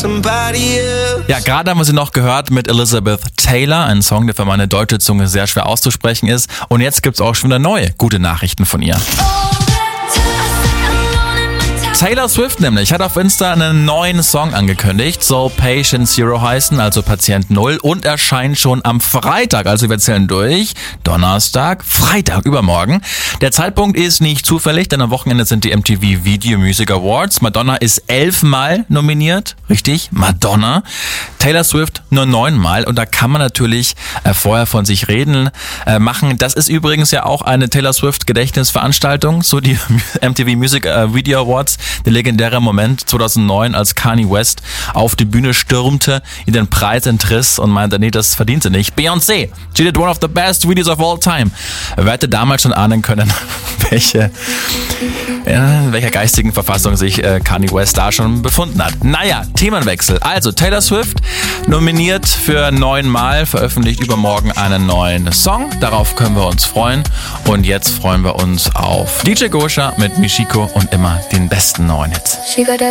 somebody else. Ja, gerade haben wir sie noch gehört mit Elizabeth Taylor, ein Song, der für meine deutsche Zunge sehr schwer auszusprechen ist. Und jetzt gibt's auch schon wieder neue gute Nachrichten von ihr. Taylor Swift nämlich hat auf Insta einen neuen Song angekündigt, soll Patient Zero heißen, also Patient Null, und erscheint schon am Freitag, also wir zählen durch, Donnerstag, Freitag, übermorgen. Der Zeitpunkt ist nicht zufällig, denn am Wochenende sind die MTV Video Music Awards. Madonna ist 11-mal nominiert, richtig, Madonna. Taylor Swift nur 9-mal, und da kann man natürlich vorher von sich reden machen. Das ist übrigens ja auch eine Taylor Swift Gedächtnisveranstaltung, so die MTV Music Video Awards. Der legendäre Moment 2009, als Kanye West auf die Bühne stürmte, ihr den Preis entriss und meinte, nee, das verdient sie nicht. Beyoncé, she did one of the best videos of all time. Wer hätte damals schon ahnen können, in welcher geistigen Verfassung sich Kanye West da schon befunden hat. Naja, Themenwechsel. Also Taylor Swift nominiert für 9-mal, veröffentlicht übermorgen einen neuen Song. Darauf können wir uns freuen. Und jetzt freuen wir uns auf DJ Gosha mit Michiko und immer den besten neuen Hits.